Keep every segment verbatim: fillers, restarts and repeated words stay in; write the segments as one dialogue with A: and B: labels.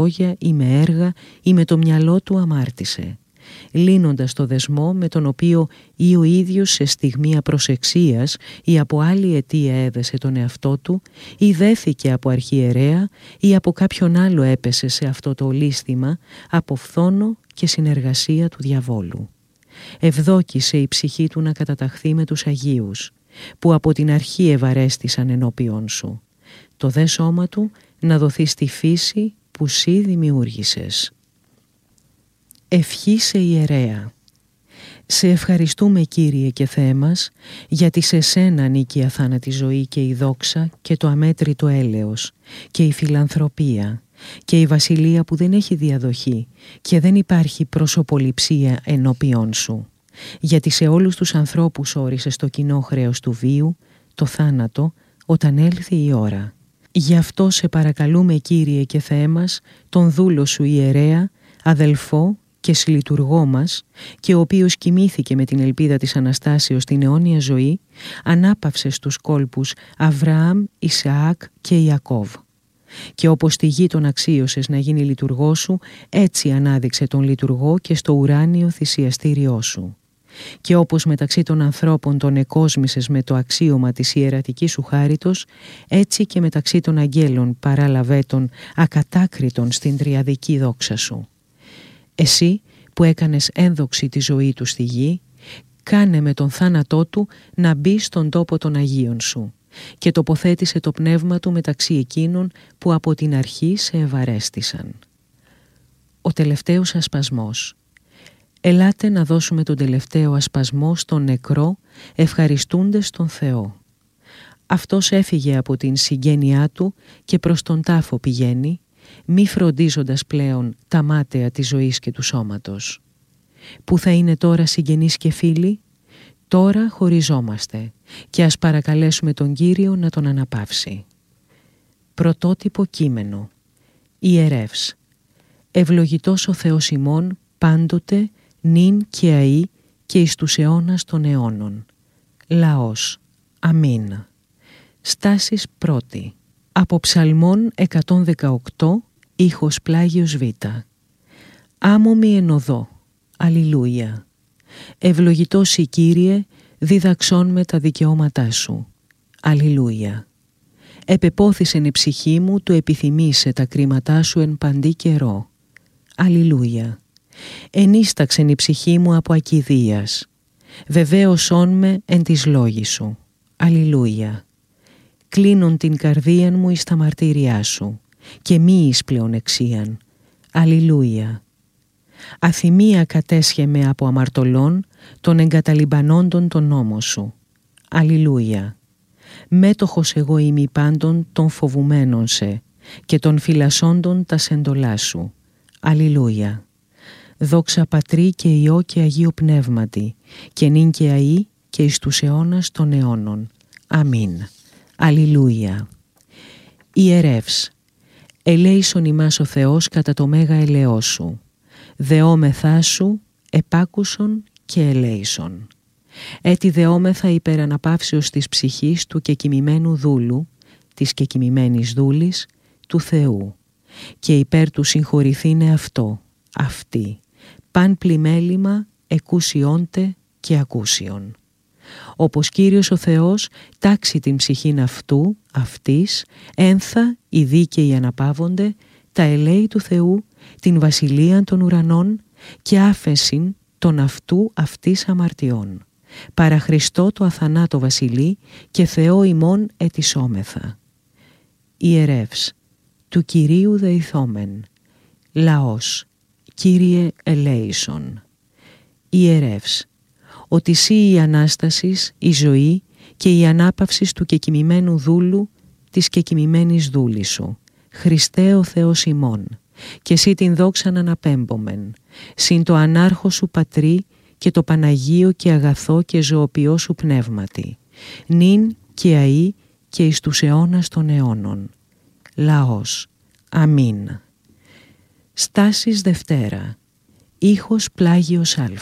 A: λόγια ή με έργα ή με το μυαλό του αμάρτησε, λύνοντας το δεσμό με τον οποίο ή ο ίδιος σε στιγμή απροσεξίας ή από άλλη αιτία έδεσε τον εαυτό του ή δέθηκε από αρχιερέα ή από κάποιον άλλο έπεσε σε αυτό το ολίσθημα από φθόνο και συνεργασία του διαβόλου. Ευδόκησε η ψυχή του να καταταχθεί με τους Αγίους, που από την αρχή ευαρέστησαν ενώπιον σου, το δε σώμα του να δοθεί στη φύση που σύ δημιούργησες. Ευχή σε ιερέα. Σε ευχαριστούμε, Κύριε και Θεέ μας, γιατί σε σένα ανήκει η αθάνατη ζωή και η δόξα και το αμέτρητο έλεος και η φιλανθρωπία και η βασιλεία που δεν έχει διαδοχή και δεν υπάρχει προσωποληψία ενώπιον σου, γιατί σε όλους τους ανθρώπους όρισες το κοινό χρέος του βίου, το θάνατο, όταν έλθει η ώρα. Γι' αυτό σε παρακαλούμε, Κύριε και Θεέ μας, τον δούλο σου ιερέα, αδελφό και συλλειτουργό μας, και ο οποίος κοιμήθηκε με την ελπίδα της Αναστάσεως στην αιώνια ζωή, ανάπαυσε στους κόλπους Αβραάμ, Ισαάκ και Ιακώβ. Και όπως στη γη τον αξίωσες να γίνει λειτουργό σου, έτσι ανάδειξε τον λειτουργό και στο ουράνιο θυσιαστήριό σου. Και όπως μεταξύ των ανθρώπων τον εκόσμησες με το αξίωμα της ιερατικής σου χάριτος, έτσι και μεταξύ των αγγέλων παράλαβε τον ακατάκριτον στην τριαδική δόξα σου. Εσύ που έκανες ένδοξη τη ζωή του στη γη, κάνε με τον θάνατό του να μπει στον τόπο των Αγίων σου και τοποθέτησε το πνεύμα του μεταξύ εκείνων που από την αρχή σε ευαρέστησαν. Ο τελευταίος ασπασμός. Ελάτε να δώσουμε τον τελευταίο ασπασμό στον νεκρό, ευχαριστούντες τον Θεό. Αυτός έφυγε από την συγγένειά του και προς τον τάφο πηγαίνει, μη φροντίζοντας πλέον τα μάταια της ζωής και του σώματος. Πού θα είναι τώρα συγγενείς και φίλοι? Τώρα χωριζόμαστε και ας παρακαλέσουμε τον Κύριο να τον αναπαύσει. Πρωτότυπο κείμενο. Ιερεύς. Ευλογητός ο Θεός ημών πάντοτε, νυν και αεί και εις τους αιώνας των αιώνων. Λαός. Αμήν. Στάσεις πρώτη. Από Ψαλμών εκατόν δεκαοκτώ, ήχος πλάγιος Β. Άμωμη εν οδό. Αλληλούια. Ευλογητός η Κύριε, δίδαξόν με τα δικαιώματά σου. Αλληλούια. Επεπόθησεν η ψυχή μου, το επιθυμήσε τα κρίματά σου εν παντή καιρό. Αλληλούια. Ενίσταξεν η ψυχή μου από ακηδείας. Βεβαίωσόν με εν της λόγης σου. Αλληλούια. Κλείνον την καρδίαν μου εις τα μαρτύριά σου και μη εις πλεονεξίαν. Αλληλούια. Αθυμία κατέσχε με από αμαρτωλών των εγκαταλειμπανόντων τον νόμο σου. Αλληλούια. Μέτοχος εγώ ημι πάντων των φοβουμένων σε και των φυλασσόντων τα σεντολά σου. Αλληλούια. Δόξα Πατρί και Υιό και Αγίου Πνεύματι και νυν και αεί και εις τους αιώνας των αιώνων. Αμήν. Αλληλούια. Ιερεύς. Ελέησον ημάς ο Θεός κατά το μέγα ελεός σου. Δεόμεθά σου, επάκουσον και ελέησον. Έτι δεόμεθα υπέρ αναπαύσεως της ψυχής του κεκοιμημένου δούλου, της κεκοιμημένης δούλης, του Θεού, και υπέρ του συγχωρηθήνε αυτό, αυτή, παν πλημέλημα εκούσιόντε και ακούσιον. Όπως Κύριος ο Θεός τάξει την ψυχήν αυτού, αυτής, ένθα οι δίκαιοι αναπαύονται, τα ελέη του Θεού, την βασιλεία των ουρανών και άφεσιν των αυτού αυτής αμαρτιών. Παρά Χριστό το αθανάτο βασιλεί και Θεό ημών ετισόμεθα. Ιερεύς. Του Κυρίου δεηθόμεν. Λαός. Κύριε ελέησον. Ιερεύς. Ότι σύ η Ανάστασης, η ζωή και η ανάπαυσης του κεκοιμημένου δούλου, της κεκοιμημένης δούλης σου. Χριστέ ο Θεός ημών, και εσύ την δόξαν αναπέμπομεν, συν το ανάρχο σου Πατρί και το Παναγίο και αγαθό και ζωοποιό σου πνεύματι, νυν και αεί και εις τους αιώνας των αιώνων. Λαός. Αμήν. Στάσεις Δευτέρα. Ήχος πλάγιος Α.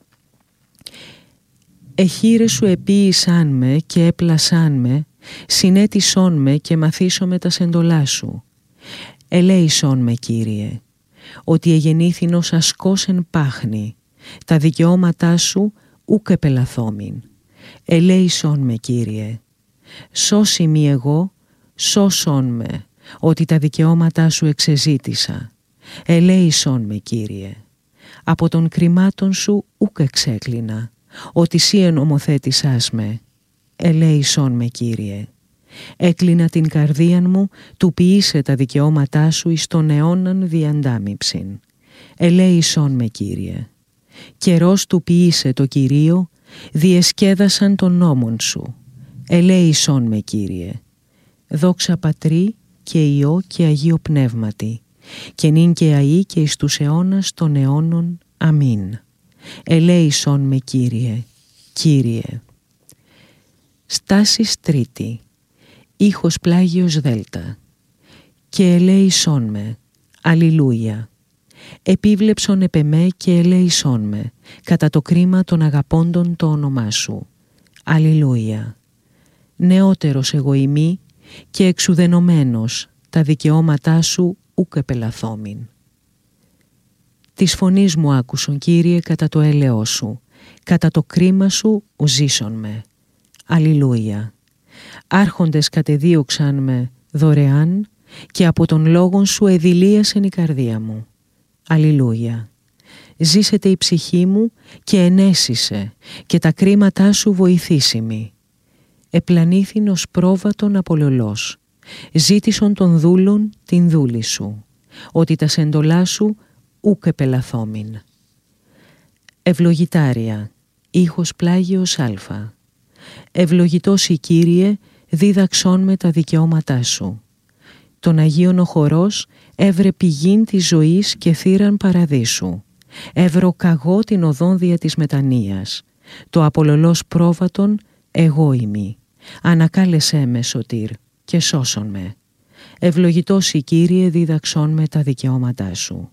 A: Εχείρε σου επίησάν με και έπλασάν με, συνέτησόν με και μαθήσω με τα σεντολά σου. ελέησόν με, Κύριε, ότι εγεννήθην ως ασκός εν πάχνη, τα δικαιώματά σου ουκ επελαθόμην. Ελέησόν με, Κύριε. Σώσι μη εγώ, σώσον με, ότι τα δικαιώματά σου εξεζήτησα. Ελέησόν με, Κύριε. Από των κρυμάτων σου ουκ εξέκλεινα, ότι σύ ενομοθέτησάς με. Ελέησόν με, Κύριε. Έκλεινα την καρδίαν μου, του ποιήσε τα δικαιώματά σου εις τον αιώναν διαντάμιψην. Ελέησόν με, Κύριε. Καιρός του ποιήσε το Κυρίο, διεσκέδασαν των νόμων σου. Ελέησόν με, Κύριε. Δόξα Πατρί και Υιό και Αγίο Πνεύματι, και νυν και αεί και εις τους αιώνας των αιώνων. Αμήν. Ελέησόν με, Κύριε, Κύριε. Στάσης τρίτη. Ήχος πλάγιος δέλτα. Και ελέησόν με. Αλληλούια. Επίβλεψον επ' εμέ και ελέησόν με, κατά το κρίμα των αγαπώντων το όνομά σου. Αλληλούια. Νεότερος εγώ ημί και εξουδενωμένος, τα δικαιώματά σου ουκ επελαθόμην. Της φωνής μου άκουσον, Κύριε, κατά το έλεος σου, κατά το κρίμα σου ουζήσον με. Αλληλούια. Άρχοντες κατεδίωξαν με δωρεάν και από τον λόγον σου εδηλίασεν η καρδία μου. Αλληλούια. Ζήσεται η ψυχή μου και ενέσισε και τα κρίματά σου βοηθήσιμη. Επλανήθην ως πρόβατον απολολός. Ζήτησον των δούλων την δούλη σου, ότι τα σεντολά σου ουκ επελαθόμην. Ευλογητάρια. Ήχος πλάγιος α. Ευλογητός η Κύριε, δίδαξόν με τα δικαιώματά σου. Τον Αγίον ο χορός έβρε πηγήν της ζωής και θύραν παραδείσου. Έβρο καγώ την οδόν δια της μετανοίας. Το απολολός πρόβατον εγώ ημί. Ανακάλεσέ με, σωτήρ, και σώσον με. Ευλογητός η Κύριε, δίδαξόν με τα δικαιώματά σου.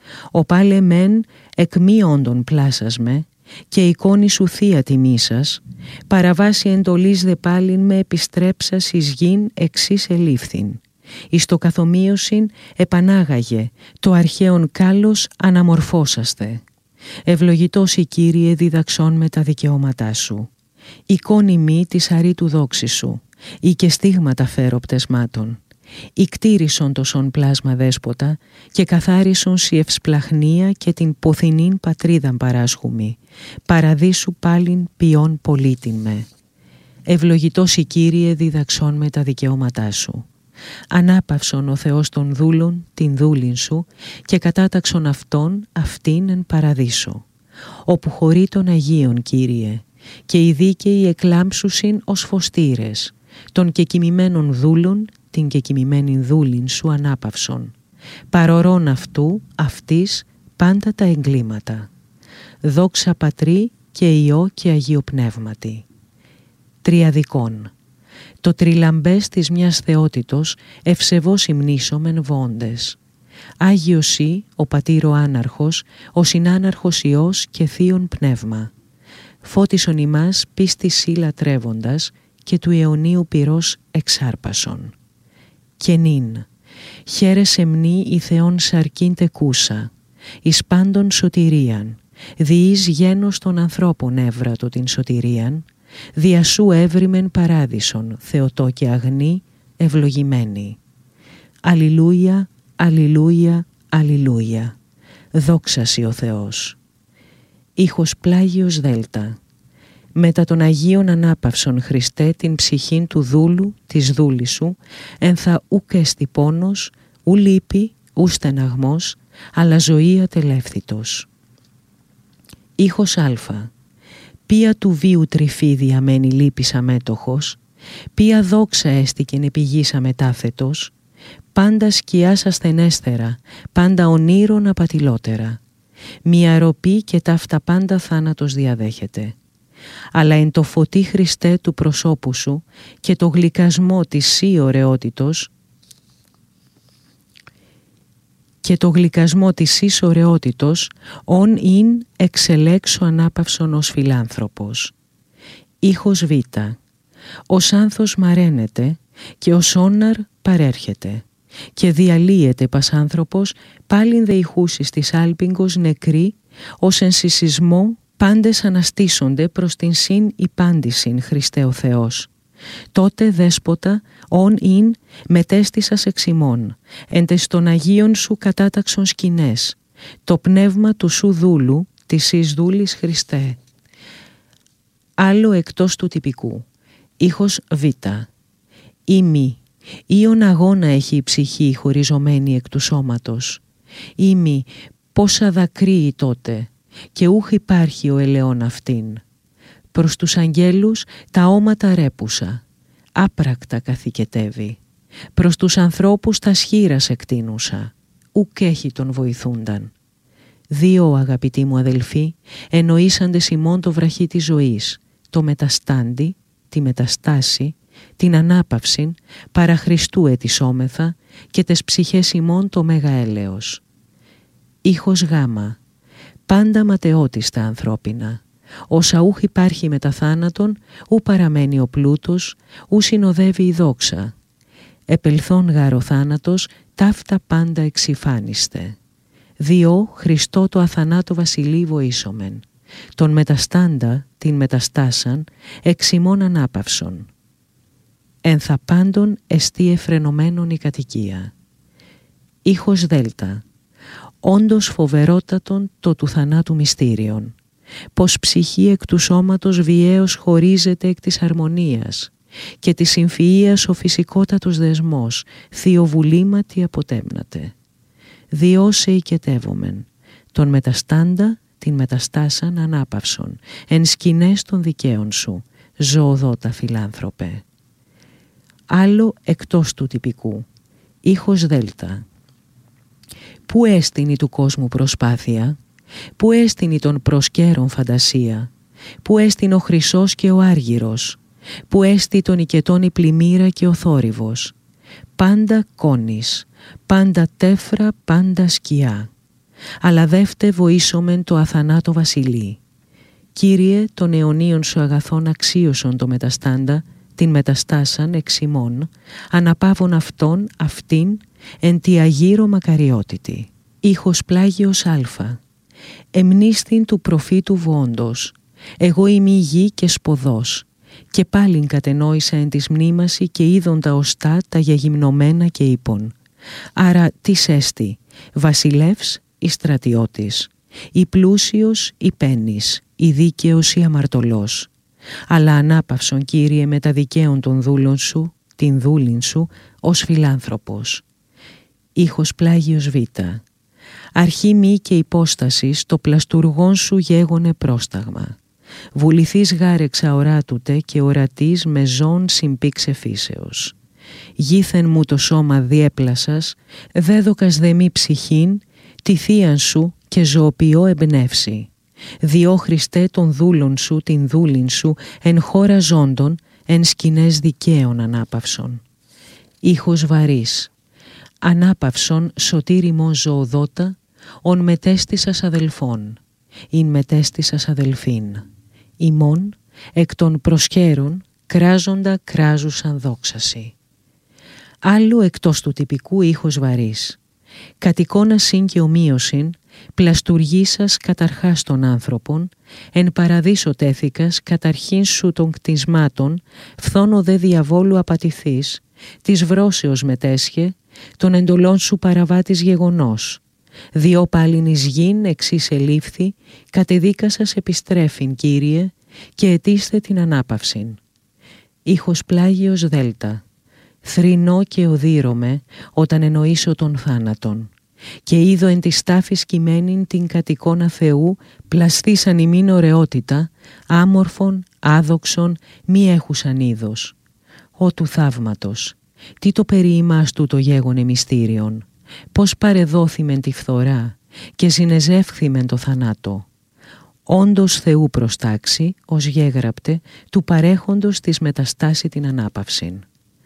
A: Ο πάλε μεν εκ μη όντων πλάσας με, και εικόνη σου θεία τιμήσας, παραβάσει εντολής δε πάλιν με επιστρέψας εις γην εξής ελήφθην. Εις το καθομοίωσιν επανάγαγε, το αρχαίον κάλος αναμορφώσαστε. Ευλογητός η Κύριε, δίδαξόν με τα δικαιώματά σου. Εικόνη μη της αρήτου δόξη σου, ή και στίγματα φέρω πτεσμάτων. Ικτήρισον το σον πλάσμα δέσποτα και καθάρισον σι ευσπλαχνία και την ποθηνήν πατρίδαν παράσχουμη. Παραδείσου πάλιν ποιόν πολίτην με. Ευλογητός η Κύριε, δίδαξόν με τα δικαιώματά σου. Ανάπαυσον ο Θεός των δούλων την δούλην σου και κατάταξον αυτόν αυτήν εν παραδείσο. Όπου χωρεί των Αγίων, Κύριε, και οι δίκαιοι εκλάμψουσιν ως φωστήρες, των κεκοιμημένων δούλων την κεκοιμημένη δούλην σου ανάπαυσον. Παρορών αυτού, αυτής, πάντα τα εγκλήματα. Δόξα Πατρί και Υιό και Αγίο Πνεύματι. Τριαδικών. Το τριλαμπές της μιας θεότητος ευσεβώς υμνήσομεν βόντες. Άγιος Ή, ο Πατήρ ο Άναρχος, ο Συνάναρχος Υιός και Θείον Πνεύμα. Φώτισον ημάς πίστης Ή λατρεύοντας και του αιωνίου πυρός εξάρπασον. Και νυν, χαίρεσαι μνή η Θεόν σαρκήν τεκούσα, εις πάντων σωτηρίαν, διείς γένος των ανθρώπων έβρατο την σωτηρίαν, δια σου έβριμεν παράδεισον, Θεοτό και αγνή, ευλογημένη. Αλληλούια, αλληλούια, αλληλούια. Δόξασι ο Θεός. Ήχος πλάγιος δέλτα. Μετά των Αγίων ανάπαυσον, Χριστέ, την ψυχήν του δούλου, της δούλης σου, εν θα ουκ έστι πόνος, ου λύπη, ου στεναγμός, αλλά ζωή ατελεύθυτος. Ήχος α. Ποια του βίου τρυφή διαμένη λύπης αμέτωχος, ποια δόξα έστηκεν επί γης αμετάθετος, πάντα σκιάς ασθενέστερα, πάντα ονείρων απατηλότερα. Μια ροπή και ταύτα πάντα θάνατος διαδέχεται. Αλλά εν το φωτί Χριστέ του προσώπου σου και το γλυκασμό της σύ ωραιότητος και το γλυκασμό της σύ ωραιότητος ον ειν εξελέξω ανάπαυσον ως φιλάνθρωπος. Ήχος β. Ως άνθος μαραίνεται και ως όναρ παρέρχεται και διαλύεται πας άνθρωπος, πάλιν δε ηχούσεις της άλπιγκος νεκροί, ως εν συσσισμό πάντες αναστήσονται προς την συν υπάντησιν Χριστέ ο Θεός. Τότε δέσποτα, ον ειν μετέστησας εξ ημών, εν τες των Αγίων σου κατάταξον σκηνές, το πνεύμα του σου δούλου, της εις δούλης Χριστέ. Άλλο εκτός του τυπικού. Ήχος Β. Ή μη. Ήον αγώνα έχει η ψυχή χωριζωμένη εκ του σώματος. Ή μη. Πόσα δακρύει τότε, και ούχ υπάρχει ο ελαιόν αυτήν. Προς τους αγγέλους τα όματα ρέπουσα, άπρακτα καθηκετεύει. Προς τους ανθρώπους τα σχήρας εκτείνουσα, ουκ έχει τον βοηθούνταν. Δύο αγαπητοί μου αδελφοί εννοήσαντες ημών το βραχή της ζωής, το μεταστάντι, τη μεταστάση, την ανάπαυσιν, παρά Χριστού ετισόμεθα και τες ψυχές ημών το μέγα έλεος. Ήχος Γάμα. Πάντα ματαιότιστα ανθρώπινα. Όσα ούχ υπάρχει μετά θάνατον, ου παραμένει ο πλούτος, ου συνοδεύει η δόξα. Επελθόν γάρο θάνατος, ταύτα πάντα εξυφάνιστε. Διό Χριστό το αθανάτο βασιλεί βοήσομεν. Τον μεταστάντα, την μεταστάσαν, εξ ημών ανάπαυσον. Εν θα πάντων εστί εφρενωμένον η κατοικία. Ήχος Δέλτα. Όντως φοβερότατον το του θανάτου μυστήριον. Πως ψυχή εκ του σώματος βιαίως χωρίζεται εκ της αρμονίας και της συμφυΐας ο φυσικότατος δεσμός θειοβουλήματι αποτέμνατε. Διώσε οικετεύομεν, τον μεταστάντα την μεταστάσαν ανάπαυσον, εν σκηνές των δικαίων σου, ζωοδότα φιλάνθρωπε. Άλλο εκτός του τυπικού. Ήχος Δέλτα. Πού έστεινη του κόσμου προσπάθεια, πού έστεινη των προσκέρων φαντασία, πού έστειν ο χρυσός και ο άργυρος, πού έστι των οικετών η πλημμύρα και ο θόρυβος. Πάντα κόνης, πάντα τέφρα, πάντα σκιά. Αλλά δεύτε βοήσομεν το αθανάτο βασιλεί. Κύριε, των αιωνίων σου αγαθών αξίωσον το μεταστάντα, την μεταστάσαν εξ ημών, αναπαύων αυτών, αυτήν, εν τη αγύρο μακαριότητη. Ήχος Πλάγιος Α. Εμνίστην του προφήτου βόντος, εγώ είμαι η γη και σποδός, και πάλιν κατενόησα εν της μνήμαση και είδον τα οστά τα γεγυμνωμένα και είπων. Άρα τις έστι, βασιλεύς ή στρατιώτης, ή πλούσιος ή πένης, ή δίκαιος ή αμαρτωλός. Αλλά ανάπαυσον, Κύριε, με τα δικαίων των δούλων σου, την δούλην σου, ως φιλάνθρωπος. Ήχος Πλάγιος Β. Αρχή μη και υπόστασης το πλαστουργόν σου γέγονε πρόσταγμα. Βουληθείς γάρεξα οράτουτε και ορατής με ζών συμπήξε φύσεως. Γήθεν μου το σώμα διέπλασας, δέδοκας δε μη ψυχήν, τη θείαν σου και ζωοποιώ εμπνεύσει. Διό Χριστέ των δούλων σου την δούλην σου, εν χώρα ζώντων, εν σκηνές δικαίων ανάπαυσον. Ήχος βαρύς. Ανάπαυσον σωτήριμον ζωοδότα, ον μετέστησας αδελφών, ειν μετέστησας αδελφήν. Ημών, εκ των προσκέρων, κράζοντα κράζουσαν δόξαση. Άλλου εκτός του τυπικού ήχος βαρύς. Κατ' εικόνα συν και ομοίωσιν, πλαστουργήσας καταρχάς των άνθρωπων, εν παραδείσο τέθηκας καταρχήν σου των κτισμάτων, φθόνο δε διαβόλου απατηθείς, της βρώσεως μετέσχε, των εντολών σου παραβάτης γεγονός. Διό πάλιν εις γην εξής ελήφθη, κατεδίκασας επιστρέφειν, Κύριε, και ετήστε την ανάπαυσιν. Ήχος Πλάγιος Δέλτα. Θρηνώ και οδύρωμαι όταν εννοήσω τον θάνατον. Και είδω εν τη στάφη κειμένην την κατ' εικόνα Θεού, πλαστήσαν ημίν ωραιότητα, άμορφων, άδοξων, μη έχουσαν είδος. Ω του θαύματος, τι το περί ημάς του το γέγονε μυστήριον, πώς παρεδόθημεν τη φθορά και συνεζεύχθημεν το θανάτο. Όντως Θεού προστάξει, ως γέγραπτε, του παρέχοντος της μεταστάσει την ανάπαυσιν.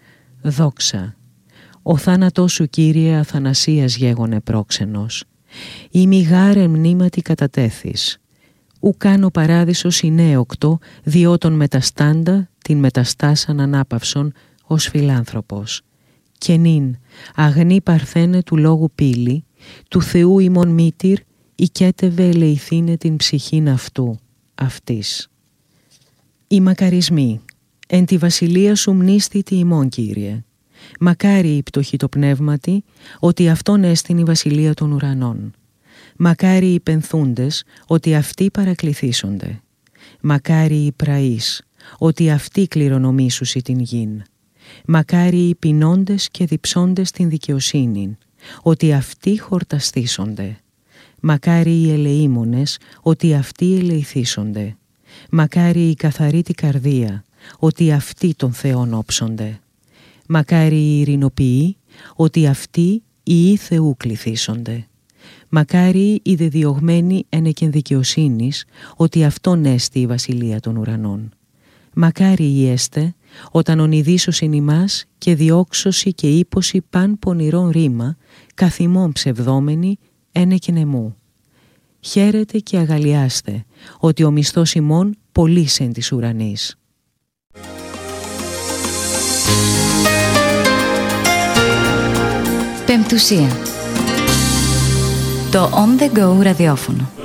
A: Δόξα. Ο θάνατός σου, Κύριε, αθανασίας γέγονε πρόξενος. Η μηγάρε μνήματι κατατέθης. Ου κάνω παράδεισος συνέοκτο, διό τον μεταστάντα την μεταστάσαν ανάπαυσον ως φιλάνθρωπος. Και νυν, αγνή παρθένε του λόγου πύλη, του Θεού ημών μήτηρ, οικέτευε ελεηθήνε την ψυχήν αυτού, αυτής. Οι μακαρισμοί, εν τη βασιλεία σου μνήστητη ημών, Κύριε. Μακάρι η πτωχή το πνεύματι, ότι αυτόν έστειν η βασιλεία των ουρανών. Μακάρι οι πενθούντες, ότι αυτοί παρακληθήσονται. Μακάρι οι πραείς, ότι αυτοί κληρονομήσουσι την γην. Μακάρι οι πεινώντες και διψώντες την δικαιοσύνην, ότι αυτοί χορταστήσονται. Μακάρι οι ελεήμονες, ότι αυτοί ελεηθήσονται. Μακάρι οι καθαροί τη καρδία, ότι αυτοί των Θεών όψονται. Μακάρι οι ειρηνοποιοί, ότι αυτοί οι Θεού κληθήσονται. Μακάρι οι δεδιωγμένοι ενεκεν δικαιοσύνης, ότι αυτόν έστη η βασιλεία των ουρανών. Μακάρι οι έστε, όταν ονειδήσωσιν ημάς και διώξωση και ύποση παν πονηρών ρήμα, καθημών ψευδόμενοι ένεκεν εμού. Χαίρετε και αγαλιάστε, ότι ο μισθός ημών πολύς εν της ουρανής.
B: Πεμπτουσία. Το On The Go ραδιόφωνο.